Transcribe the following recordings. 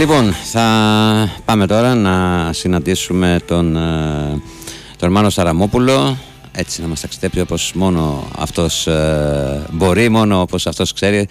Λοιπόν, θα πάμε τώρα να συναντήσουμε τον Μάνο Σαραμόπουλο, έτσι να μας ταξιδέψει όπως μόνο αυτός μπορεί, μόνο όπως αυτός ξέρει,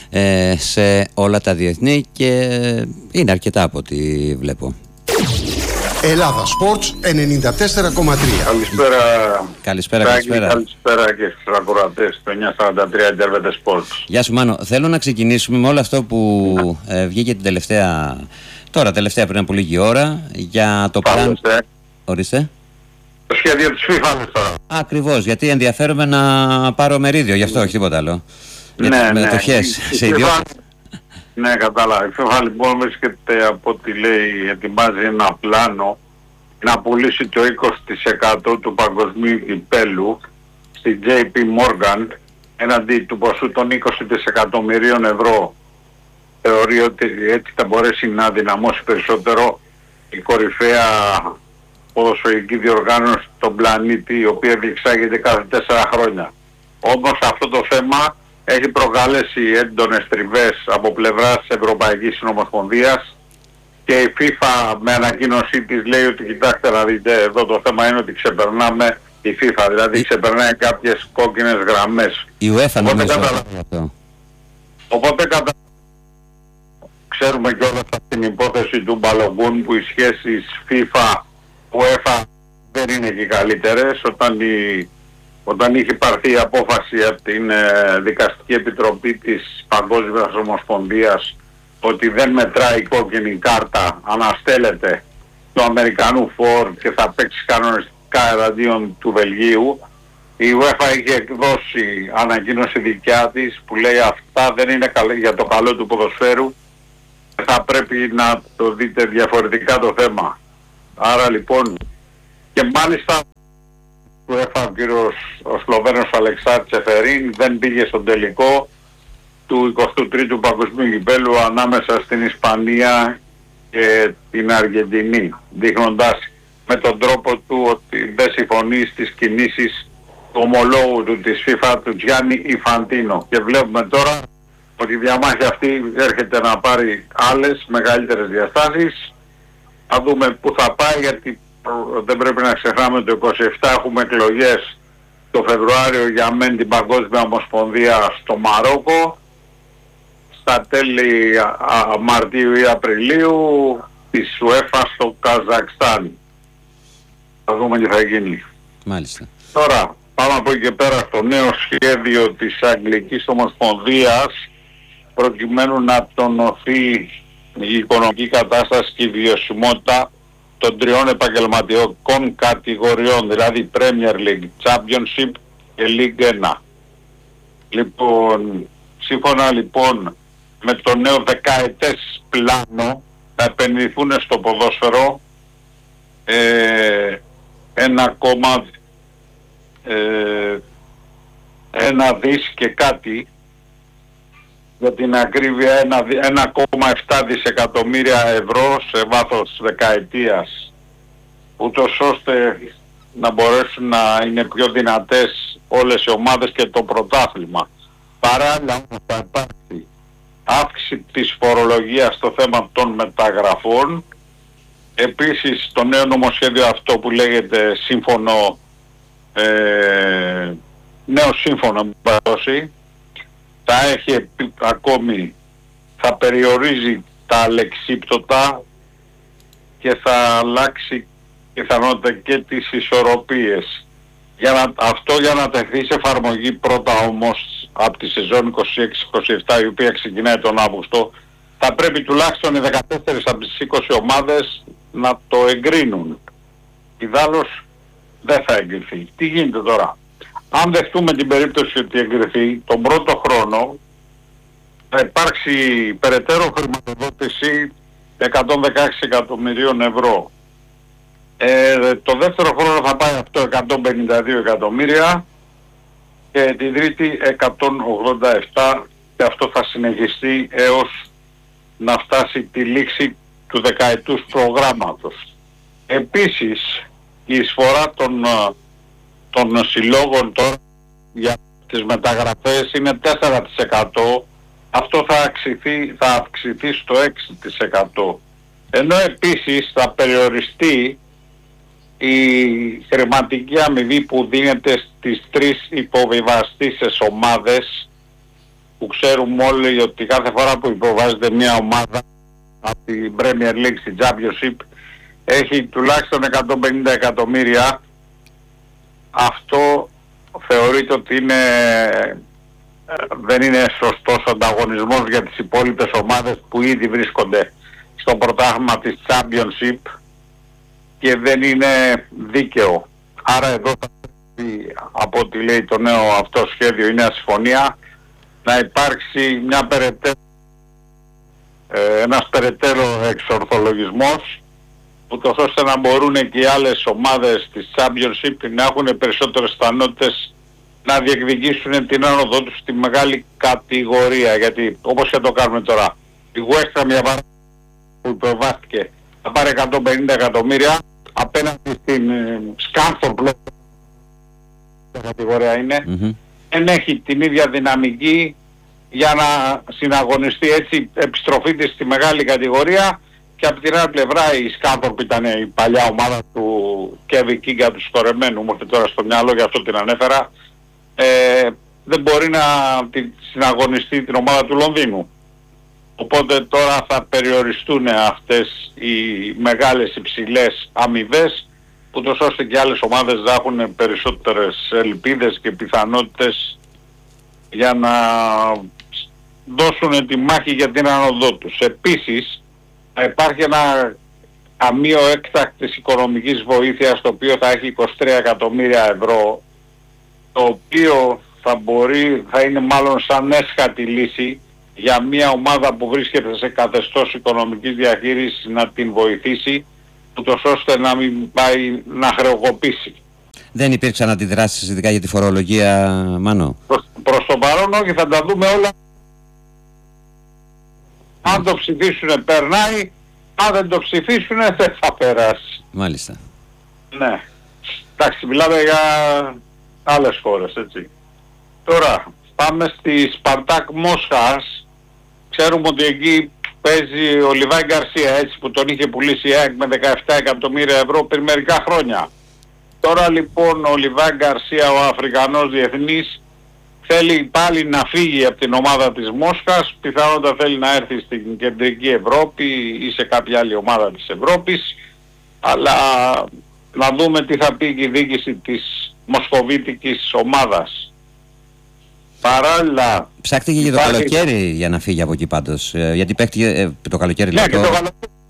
σε όλα τα διεθνή, και είναι αρκετά από ό,τι βλέπω. Ελλάδα Sports 94,3. Καλησπέρα. Καλησπέρα και στους ακροατές του 943 Ιντερβέτε Sports. Γεια σου Μάνο. Θέλω να ξεκινήσουμε με όλο αυτό που βγήκε την τελευταία πριν από λίγη ώρα για το πλάνο. Ορίστε. Το σχέδιο της FIFA τώρα. Ακριβώς, γιατί ενδιαφέρομαι να πάρω μερίδιο, γι' αυτό, όχι τίποτα άλλο. Ναι, μετοχές σε ιδιώτες. Ναι, κατάλαβα. Η FIFA λοιπόν βρίσκεται, από ό,τι λέει, ετοιμάζει ένα πλάνο να πουλήσει το 20% του παγκοσμίου κυπέλου στη JP Morgan έναντι του ποσού των 20 δισεκατομμυρίων ευρώ. Θεωρεί ότι έτσι θα μπορέσει να δυναμώσει περισσότερο η κορυφαία ποδοσφαιρική διοργάνωση στον πλανήτη, η οποία διεξάγεται κάθε 4 χρόνια. Όμως αυτό το θέμα έχει προκαλέσει έντονες τριβές από πλευράς της Ευρωπαϊκής Συνομοσπονδίας, και η FIFA με ανακοίνωσή της λέει ότι κοιτάξτε να δείτε, εδώ το θέμα είναι ότι ξεπερνάμε, η FIFA δηλαδή ξεπερνάει κάποιες κόκκινες γραμμές. Η UEFA νομίζω αυτό. Οπότε ξέρουμε κιόλας από την υπόθεση του Μπαλογκούν που οι σχέσεις FIFA-UEFA δεν είναι και οι καλύτερες. Όταν είχε πάρθει η απόφαση από την Δικαστική Επιτροπή της Παγκόσμιας Ομοσπονδίας ότι δεν μετράει η κόκκινη κάρτα, αναστέλλεται του Αμερικανού φόρ και θα παίξει κανονιστικά εναντίον του Βελγίου, η UEFA είχε εκδώσει ανακοίνωση δικιά της που λέει αυτά δεν είναι για το καλό του ποδοσφαίρου, θα πρέπει να το δείτε διαφορετικά το θέμα. Άρα λοιπόν, και μάλιστα του UEFA ο Σλοβαίνος Αλεξάρ Τσεφερίν δεν πήγε στον τελικό του 23ου Παγκοσμίου Κυπέλλου ανάμεσα στην Ισπανία και την Αργεντινή, δείχνοντας με τον τρόπο του ότι δεν συμφωνεί στις κινήσεις του ομολόγου του της FIFA, του Γιάννη Ιφαντίνο. Και βλέπουμε τώρα ότι η διαμάχη αυτή έρχεται να πάρει άλλες μεγαλύτερες διαστάσεις. Θα δούμε πού θα πάει, γιατί δεν πρέπει να ξεχνάμε το 27 έχουμε εκλογές το Φεβρουάριο για μεν την Παγκόσμια Ομοσπονδία στο Μαρόκο, στα τέλη Μαρτίου ή Απριλίου της UEFA στο Καζακστάν. Θα δούμε τι θα γίνει. Μάλιστα. Τώρα πάμε από εκεί και πέρα στο νέο σχέδιο της Αγγλικής Ομοσπονδίας προκειμένου να τονωθεί η οικονομική κατάσταση και η βιωσιμότητα των 3 επαγγελματικών κατηγοριών, δηλαδή Premier League, Championship και League 1. Λοιπόν, σύμφωνα λοιπόν με το νέο δεκαετές πλάνο να επενδυθούν στο ποδόσφαιρο 1 δις και κάτι, για την ακρίβεια 1,7 δισεκατομμύρια ευρώ σε βάθος δεκαετίας, ούτως ώστε να μπορέσουν να είναι πιο δυνατές όλες οι ομάδες και το πρωτάθλημα. Παράλληλα θα υπάρξει αύξηση της φορολογίας στο θέμα των μεταγραφών. Επίσης το νέο νομοσχέδιο αυτό που λέγεται σύμφωνο, νέο σύμφωνο θα έχει ακόμη, θα περιορίζει τα αλεξίπτωτα και θα αλλάξει πιθανότητα και τις ισορροπίες. Αυτό για να τεθεί σε εφαρμογή πρώτα όμως από τη σεζόν 26-27, η οποία ξεκινάει τον Αύγουστο, θα πρέπει τουλάχιστον οι 14 από τις 20 ομάδες να το εγκρίνουν. Ιδάλλως δεν θα εγκριθεί. Τι γίνεται τώρα? Αν δεχτούμε την περίπτωση ότι εγκριθεί, τον πρώτο χρόνο θα υπάρξει περαιτέρω χρηματοδότηση 116 εκατομμυρίων ευρώ. Το δεύτερο χρόνο θα πάει αυτό 152 εκατομμύρια και την τρίτη 187, και αυτό θα συνεχιστεί έως να φτάσει τη λήξη του δεκαετούς προγράμματος. Επίσης η εισφορά των συλλόγων τώρα για τις μεταγραφές είναι 4% αυτό θα αυξηθεί στο 6%. Ενώ επίσης θα περιοριστεί η χρηματική αμοιβή που δίνεται στις 3 υποβιβαστήσεις ομάδες, που ξέρουμε όλοι ότι κάθε φορά που υποβάζεται μια ομάδα από την Premier League στην Championship έχει τουλάχιστον 150 εκατομμύρια. Αυτό θεωρείται ότι δεν είναι σωστός ανταγωνισμός για τις υπόλοιπες ομάδες που ήδη βρίσκονται στο πρωτάθλημα της Championship και δεν είναι δίκαιο. Άρα εδώ θα πρέπει, από ό,τι λέει το νέο αυτό σχέδιο, η νέα συμφωνία, να υπάρξει ένας περαιτέρω εξορθολογισμός, ούτως ώστε να μπορούν και οι άλλες ομάδες της Championship να έχουν περισσότερες πιθανότητες να διεκδικήσουν την άνοδό τους στη μεγάλη κατηγορία. Γιατί όπως και το κάνουμε τώρα, η West Ham, για παράδειγμα, που υποβάστηκε, θα πάρει 150 εκατομμύρια απέναντι στην Scunthorpe, κατηγορία είναι, δεν έχει την ίδια δυναμική για να συναγωνιστεί, έτσι επιστροφή της στη μεγάλη κατηγορία. Και από την άλλη πλευρά η Scunthorpe ήταν η παλιά ομάδα του Kevin Keegan, του σκορεμένου, μου έρθει τώρα στο μυαλό, γι' αυτό την ανέφερα. Δεν μπορεί να συναγωνιστεί την ομάδα του Λονδίνου. Οπότε τώρα θα περιοριστούν αυτές οι μεγάλες υψηλές αμοιβές, ούτως ώστε και άλλες ομάδες να έχουν περισσότερες ελπίδες και πιθανότητες για να δώσουν τη μάχη για την άνοδό τους. Επίσης θα υπάρχει ένα ταμείο έκτακτης οικονομικής βοήθειας, το οποίο θα έχει 23 εκατομμύρια ευρώ, το οποίο θα είναι μάλλον σαν έσχατη λύση για μια ομάδα που βρίσκεται σε καθεστώς οικονομικής διαχείρισης, να την βοηθήσει, ούτως ώστε να μην πάει να χρεοκοπήσει. Δεν υπήρξαν αντιδράσεις ειδικά για τη φορολογία, Μάνο? Προς το παρόν όχι, θα τα δούμε όλα. Αν το ψηφίσουν περνάει, αν δεν το ψηφίσουν δεν θα περάσει. Μάλιστα. Ναι. Εντάξει, μιλάμε για άλλες χώρες, έτσι. Τώρα πάμε στη Σπαρτάκ Μόσχας. Ξέρουμε ότι εκεί παίζει ο Λιβάη Γκαρσία, έτσι, που τον είχε πουλήσει η ΑΕΚ με 17 εκατομμύρια ευρώ πριν μερικά χρόνια. Τώρα λοιπόν ο Λιβάη Γκαρσία, ο Αφρικανός διεθνής, θέλει πάλι να φύγει από την ομάδα της Μόσχας. Πιθανότατα θέλει να έρθει στην κεντρική Ευρώπη ή σε κάποια άλλη ομάδα της Ευρώπης. Αλλά να δούμε τι θα πει και η διοίκηση της μοσχοβίτικης ομάδας. Παράλληλα... Ψάχτηκε για το καλοκαίρι για να φύγει από εκεί πάντως. Γιατί παίχτηκε το καλοκαίρι. Ναι, και το καλοκαίρι.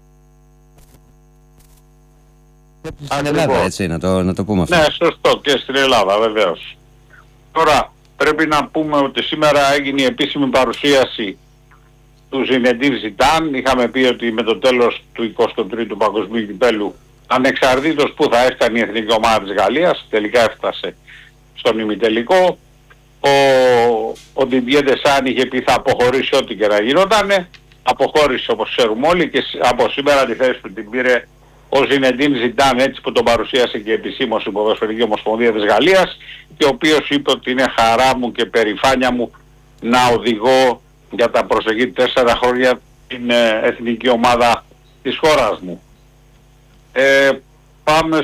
Στην Ελλάδα, έτσι, να το πούμε αυτό. Ναι, σωστό, και στην Ελλάδα βεβαίως. Τώρα πρέπει να πούμε ότι σήμερα έγινε η επίσημη παρουσίαση του Ζινεντίν Ζιντάν. Είχαμε πει ότι με το τέλος του 23ου Παγκοσμίου Κυπέλλου, ανεξαρτήτως που θα έφτανε η εθνική ομάδα της Γαλλίας, τελικά έφτασε στον ημιτελικό. Ο Διντιέ Ντεσάν είχε πει θα αποχωρήσει ό,τι και να γινότανε. Αποχώρησε, όπως ξέρουμε όλοι, και από σήμερα τη θέση του την πήρε ο Ζινεντίν Ζιντάν, έτσι που τον παρουσίασε και επισήμως η Ποδοσφαιρική Ομοσπονδία της Γαλλίας, και ο οποίος είπε ότι είναι χαρά μου και περηφάνεια μου να οδηγώ για τα προσεχή 4 χρόνια την εθνική ομάδα της χώρας μου. Πάμε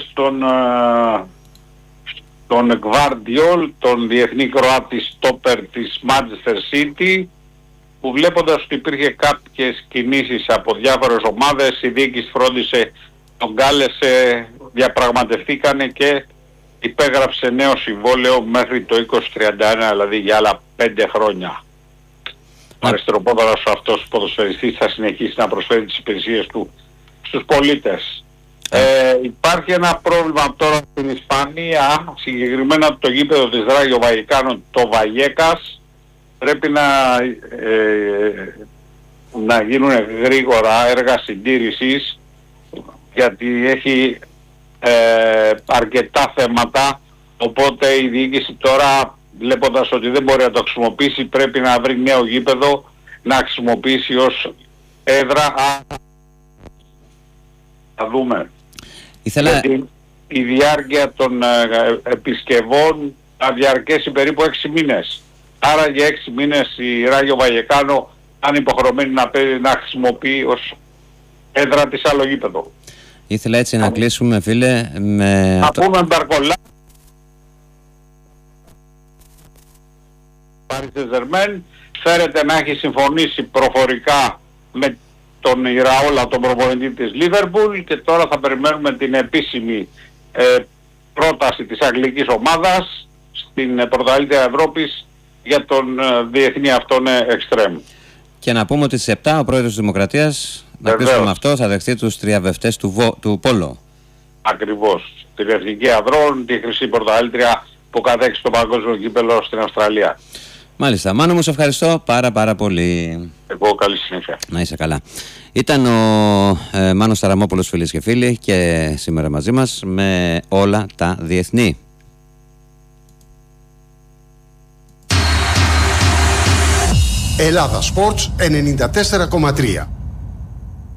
στον Gvardiol, τον διεθνή Κροάτη στόπερ της Manchester City, που βλέποντας ότι υπήρχε κάποιες κινήσεις από διάφορες ομάδες, η διοίκηση φρόντισε, τον κάλεσε, διαπραγματευτήκανε και υπέγραψε νέο συμβόλαιο μέχρι το 2031, δηλαδή για άλλα 5 χρόνια. Ο αριστεροπόδαρος αυτός ποδοσφαιριστής θα συνεχίσει να προσφέρει τις υπηρεσίες του στους πολίτες. Υπάρχει ένα πρόβλημα τώρα στην Ισπανία, συγκεκριμένα το γήπεδο της Ράγιο Βαγικάνο, το Βαγέκας. Πρέπει να γίνουν γρήγορα έργα συντήρησης, γιατί έχει αρκετά θέματα, οπότε η διοίκηση τώρα, βλέποντας ότι δεν μπορεί να το χρησιμοποιήσει, πρέπει να βρει νέο γήπεδο να χρησιμοποιήσει ως έδρα. Θα δούμε. Γιατί η διάρκεια των επισκευών θα διαρκέσει περίπου 6 μήνες. Άρα για 6 μήνες η Ράγιο Βαγεκάνο αν υποχρεωμένη να χρησιμοποιεί ως έδρα της άλλο γήπεδο. Ήθελα έτσι να κλείσουμε, φίλε, με... Να πούμε Μπαρκολά, Paris Saint-Germain, φέρεται να έχει συμφωνήσει προφορικά με τον Ιραόλα, τον προπονητή της Λίβερπουλ, και τώρα θα περιμένουμε την επίσημη πρόταση της αγγλικής ομάδας στην πρωταθλήτρια Ευρώπης για τον διεθνή αυτόν εξτρέμ. Και να πούμε ότι στις 7 ο πρόεδρος της Δημοκρατίας, να κλείσουμε με αυτό, θα δεχτεί τους τριαβευτές του Πόλο. Ακριβώς. Την Εθνική Ανδρών, τη χρυσή πρωταθλήτρια που κατέχει στο παγκόσμιο κύπελλο στην Αυστραλία. Μάλιστα. Μάνο μου, σε ευχαριστώ πάρα πολύ. Εγώ καλή συνέχεια. Να είσαι καλά. Ήταν ο Μάνος Ταραμόπουλος, φίλες και φίλοι, και σήμερα μαζί μας με όλα τα διεθνή. Ελλάδα Sports 94,3.